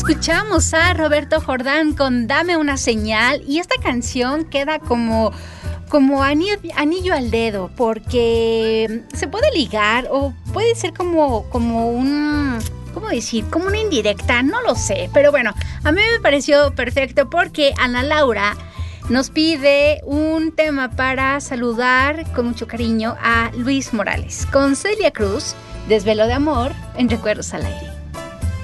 Escuchamos a Roberto Jordán con Dame una señal y esta canción queda como anillo al dedo porque se puede ligar o puede ser como un... ¿Cómo decir? Como una indirecta, no lo sé. Pero bueno, a mí me pareció perfecto porque Ana Laura nos pide un tema para saludar con mucho cariño a Luis Morales con Celia Cruz, Desvelo de amor en Recuerdos al Aire.